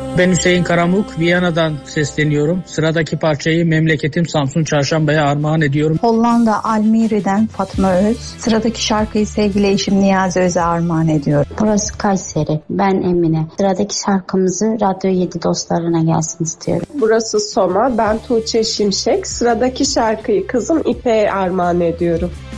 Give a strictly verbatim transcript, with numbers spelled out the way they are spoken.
Ben Hüseyin Karamuk, Viyana'dan sesleniyorum. Sıradaki parçayı memleketim Samsun Çarşamba'ya armağan ediyorum. Hollanda Almire'den Fatma Öz. Sıradaki şarkıyı sevgili eşim Niyazi Öz'e armağan ediyorum. Burası Kayseri, ben Emine. Sıradaki şarkımızı Radyo yedi dostlarına gelsin istiyorum. Burası Soma, ben Tuğçe Şimşek. Sıradaki şarkıyı kızım İpek'e armağan ediyorum.